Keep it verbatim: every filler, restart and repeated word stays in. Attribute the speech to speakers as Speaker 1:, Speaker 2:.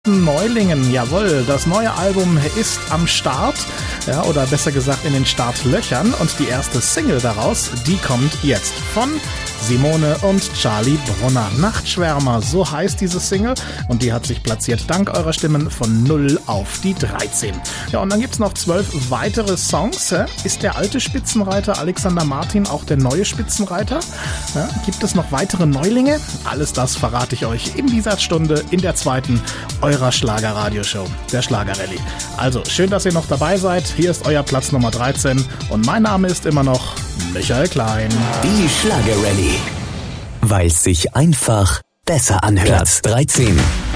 Speaker 1: Neulingen, jawohl, das neue Album ist am Start, ja, oder besser gesagt in den Startlöchern, und die erste Single daraus, die kommt jetzt von Simone und Charlie Brunner. Nachtschwärmer, so heißt diese Single, und die hat sich platziert dank eurer Stimmen von null auf die dreizehn. Ja, und dann gibt's noch zwölf weitere Songs. Ja. Ist der alte Spitzenreiter Alexander Martin auch der neue Spitzenreiter? Ja, gibt es noch weitere Neulinge? Alles das verrate ich euch in dieser Stunde, in der zweiten eurer Schlagerradioshow, der Schlagerrallye. Also, schön, dass ihr noch dabei seid. Hier ist euer Platz Nummer dreizehn und mein Name ist immer noch Michael Klein.
Speaker 2: Die Schlagerrallye, weil es sich einfach besser anhört. Platz dreizehn.